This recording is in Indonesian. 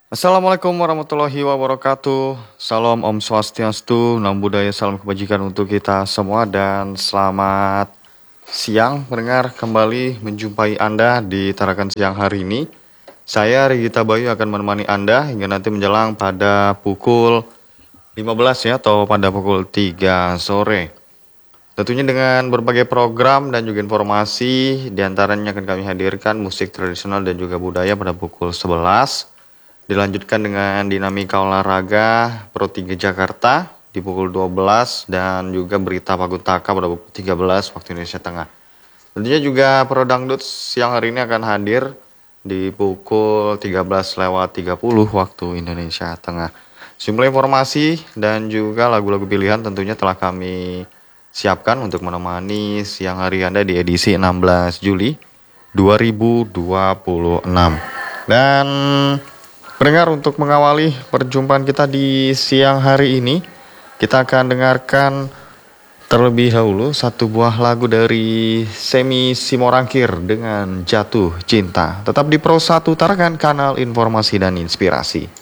Assalamualaikum warahmatullahi wabarakatuh. Salam Om Swastiastu, Namo Buddhaya, salam kebajikan untuk kita semua dan selamat siang pendengar, kembali menjumpai Anda di Tarakan Siang hari ini. Saya Regita Bayu akan menemani Anda hingga nanti menjelang pada pukul 15 ya, atau pada pukul 3 sore. Tentunya dengan berbagai program dan juga informasi, diantaranya akan kami hadirkan musik tradisional dan juga budaya pada pukul 11. Dilanjutkan dengan dinamika olahraga Pro 3 Jakarta di pukul 12 dan juga berita Paguntaka pada pukul 13 waktu Indonesia Tengah. Tentunya juga Pro Dangdut siang hari ini akan hadir di pukul 13:30 waktu Indonesia Tengah. Sejumlah informasi dan juga lagu-lagu pilihan tentunya telah kami siapkan untuk menemani siang hari Anda di edisi 16 Juli 2026. Dan pendengar, untuk mengawali perjumpaan kita di siang hari ini, kita akan dengarkan terlebih dahulu satu buah lagu dari Semi Simorangkir dengan Jatuh Cinta. Tetap di Pro 1 Tarakan, kanal informasi dan inspirasi.